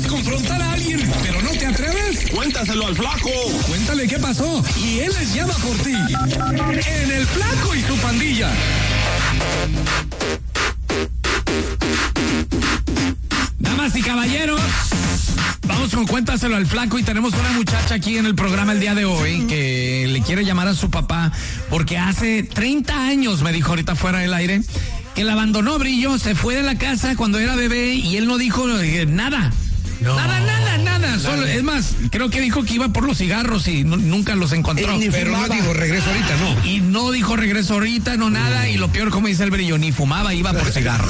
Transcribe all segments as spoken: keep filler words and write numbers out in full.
confrontar a alguien, pero no te atreves? Cuéntaselo al Flaco. Cuéntale qué pasó y él les llama por ti. En El Flaco y su pandilla. Damas y caballeros, vamos con Cuéntaselo al Flaco y tenemos una muchacha aquí en el programa el día de hoy que le quiere llamar a su papá porque hace treinta años, me dijo ahorita fuera del aire, que la abandonó, Brillo, se fue de la casa cuando era bebé y él no dijo eh, nada. No. Nada, nada, nada. Solo, es más, creo que dijo que iba por los cigarros y no, nunca los encontró. Eh, pero fumaba. No dijo regreso ahorita, no. Y no dijo regreso ahorita, no nada. Mm. Y lo peor, como dice el Brillo, ni fumaba, iba por cigarros.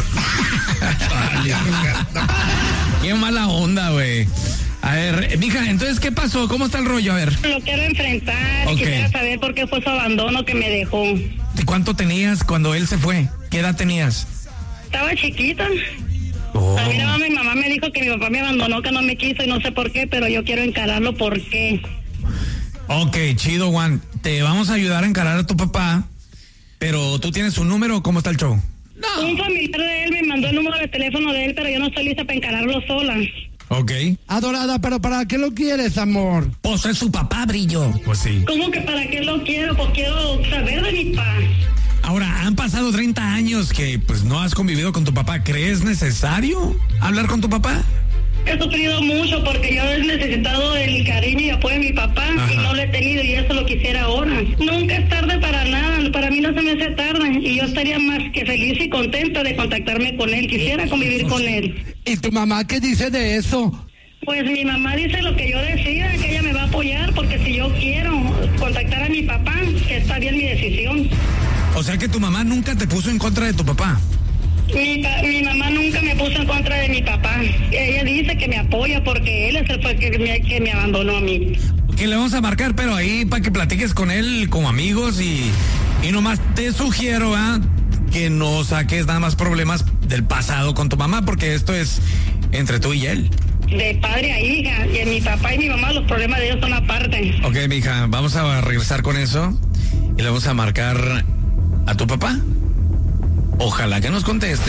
Qué mala onda, güey. A ver, mija, entonces, ¿qué pasó? ¿Cómo está el rollo? A ver. Lo quiero enfrentar. Okay. Quisiera saber por qué fue su abandono que me dejó. ¿De cuánto tenías cuando él se fue? ¿Qué edad tenías? Estaba chiquita. Oh. A mí nada más mi mamá me dijo que mi papá me abandonó, que no me quiso y no sé por qué, pero yo quiero encararlo por qué. Ok, chido, Juan. Te vamos a ayudar a encarar a tu papá, pero ¿tú tienes un número o cómo está el show? No. Un familiar de él me mandó el número de teléfono de él, pero yo no estoy lista para encararlo sola. Ok. Adorada, ¿pero para qué lo quieres, amor? Pues es su papá, Brillo. Pues sí. ¿Cómo que para qué lo quiero? Pues quiero saber de mi papá. Ahora, han pasado treinta años que pues no has convivido con tu papá. ¿Crees necesario hablar con tu papá? He sufrido mucho porque yo he necesitado el cariño y apoyo de mi papá. Ajá. Y no lo he tenido y eso lo quisiera ahora. Nunca es tarde para nada, para mí no se me hace tarde y yo estaría más que feliz y contenta de contactarme con él, quisiera convivir con él. ¿Y tu mamá qué dice de eso? Pues mi mamá dice lo que yo decida, que ella me va a apoyar porque si yo quiero contactar a mi papá, que está bien mi decisión. O sea que tu mamá nunca te puso en contra de tu papá. Mi, mi mamá nunca me puso en contra de mi papá. Ella dice que me apoya porque él es el fue que me, que me abandonó a mí. Que le vamos a marcar, pero ahí para que platiques con él como amigos y, y nomás te sugiero ¿eh? que no saques nada más problemas del pasado con tu mamá porque esto es entre tú y él. De padre a hija, y en mi papá y mi mamá los problemas de ellos son aparte. Ok, mija, vamos a regresar con eso y le vamos a marcar a tu papá. Ojalá que nos conteste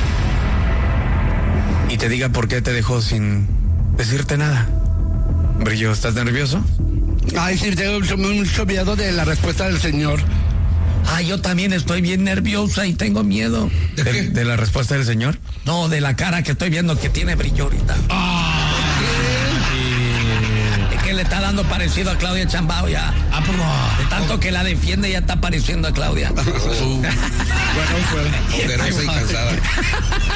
y te diga por qué te dejó sin decirte nada. Brillo, ¿estás nervioso? Ay, sí, tengo mucho miedo de la respuesta del señor. Ah, yo también estoy bien nerviosa y tengo miedo. ¿De, ¿De, de la respuesta del señor? No, de la cara que estoy viendo que tiene Brillo ahorita. Ah, ¿qué? Es que le está dando parecido a Claudia Chambao ya. Ah, pues no. De tanto que la defiende ya está pareciendo a Claudia. Uh, bueno, pues, poderosa y cansada.